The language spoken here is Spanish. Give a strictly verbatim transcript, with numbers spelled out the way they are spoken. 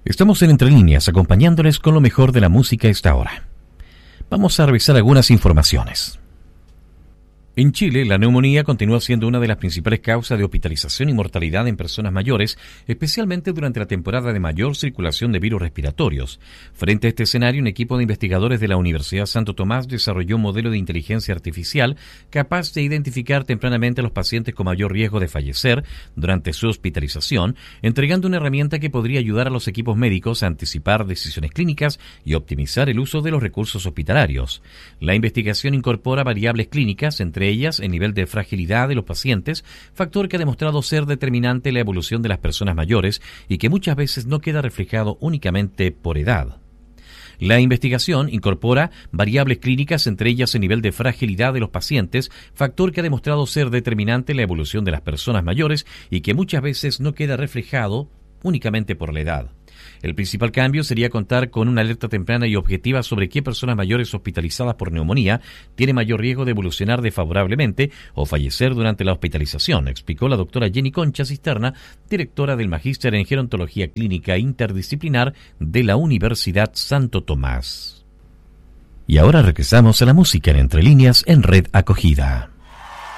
Estamos en Entre Líneas, acompañándoles con lo mejor de la música a esta hora. Vamos a revisar algunas informaciones. En Chile, la neumonía continúa siendo una de las principales causas de hospitalización y mortalidad en personas mayores, especialmente durante la temporada de mayor circulación de virus respiratorios. Frente a este escenario, un equipo de investigadores de la Universidad Santo Tomás desarrolló un modelo de inteligencia artificial capaz de identificar tempranamente a los pacientes con mayor riesgo de fallecer durante su hospitalización, entregando una herramienta que podría ayudar a los equipos médicos a anticipar decisiones clínicas y optimizar el uso de los recursos hospitalarios. La investigación incorpora variables clínicas, entre ellas el nivel de fragilidad de los pacientes, factor que ha demostrado ser determinante en la evolución de las personas mayores y que muchas veces no queda reflejado únicamente por edad. La investigación incorpora variables clínicas, entre ellas el nivel de fragilidad de los pacientes, factor que ha demostrado ser determinante en la evolución de las personas mayores y que muchas veces no queda reflejado únicamente por la edad. El principal cambio sería contar con una alerta temprana y objetiva sobre qué personas mayores hospitalizadas por neumonía tienen mayor riesgo de evolucionar desfavorablemente o fallecer durante la hospitalización, explicó la doctora Jenny Concha Cisterna, directora del Magíster en Gerontología Clínica Interdisciplinar de la Universidad Santo Tomás. Y ahora regresamos a la música en Entre Líneas en Red Acogida.